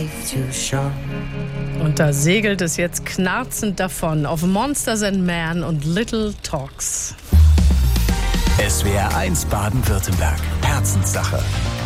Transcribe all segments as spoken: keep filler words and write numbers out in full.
life too short. Und da segelt es jetzt knarzend davon auf Monsters and Men und Little Talks. S W R eins Baden-Württemberg. Herzenssache.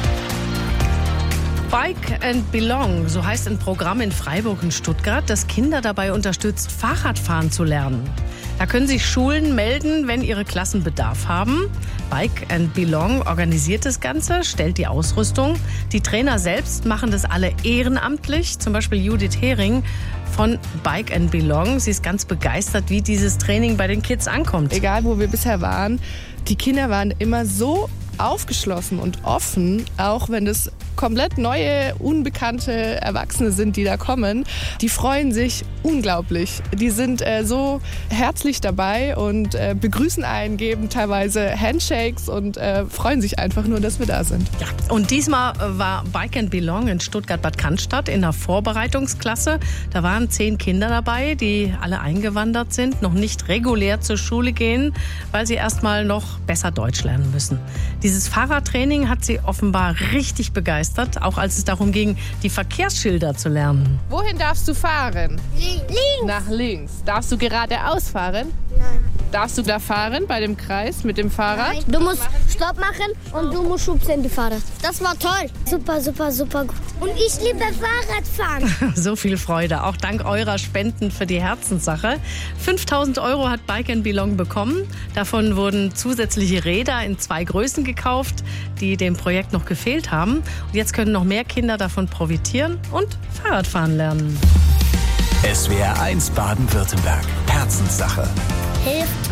Bike and Belong, so heißt ein Programm in Freiburg und Stuttgart, das Kinder dabei unterstützt, Fahrradfahren zu lernen. Da können sich Schulen melden, wenn ihre Klassen Bedarf haben. Bike and Belong organisiert das Ganze, stellt die Ausrüstung. Die Trainer selbst machen das alle ehrenamtlich. Zum Beispiel Judith Hering von Bike and Belong. Sie ist ganz begeistert, wie dieses Training bei den Kids ankommt. Egal, wo wir bisher waren, die Kinder waren immer so aufgeschlossen und offen, auch wenn es komplett neue, unbekannte Erwachsene sind, die da kommen. Die freuen sich unglaublich. Die sind äh, so herzlich dabei und äh, begrüßen einen, geben teilweise Handshakes und äh, freuen sich einfach nur, dass wir da sind. Ja, und diesmal war Bike and Belong in Stuttgart-Bad Cannstatt in der Vorbereitungsklasse. Da waren zehn Kinder dabei, die alle eingewandert sind, noch nicht regulär zur Schule gehen, weil sie erst mal noch besser Deutsch lernen müssen. Dieses Fahrradtraining hat sie offenbar richtig begeistert, auch als es darum ging, die Verkehrsschilder zu lernen. Wohin darfst du fahren? Links. Nach links. Darfst du geradeaus fahren? Nein. Darfst du da fahren bei dem Kreis mit dem Fahrrad? Nein. Du musst Stopp machen und du musst schubsen die Fahrrad. Das war toll. Super, super, super gut. Und ich liebe Fahrradfahren. So viel Freude, auch dank eurer Spenden für die Herzenssache. fünftausend Euro hat Bike and Belong bekommen. Davon wurden zusätzliche Räder in zwei Größen gekauft, die dem Projekt noch gefehlt haben. Und jetzt können noch mehr Kinder davon profitieren und Fahrradfahren lernen. S W R eins Baden-Württemberg. Herzenssache. Hilft